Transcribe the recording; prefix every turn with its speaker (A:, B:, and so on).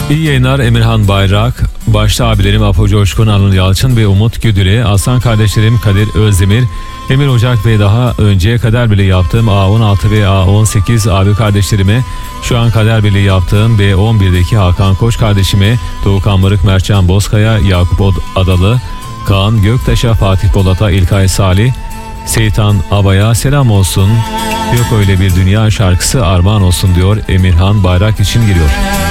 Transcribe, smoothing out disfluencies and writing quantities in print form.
A: İyi yayınlar Emirhan Bayrak. Başta abilerim Apo Coşkun, Anıl Yalçın ve Umut Güdüle, aslan kardeşlerim Kadir Özdemir, Emir Ocak ve daha önce kader birliği yaptığım A16 ve A18 abi kardeşlerime, şu an kader birliği yaptığım B11'deki Hakan Koç kardeşime, Doğukan Mırık, Mertcan Bozkaya, Yakup Adalı, Kaan Göktaş'a, Fatih Polat'a, İlkay Salih, Seytan Aba'ya selam olsun. Yok öyle bir dünya şarkısı armağan olsun diyor, Emirhan Bayrak için giriyor.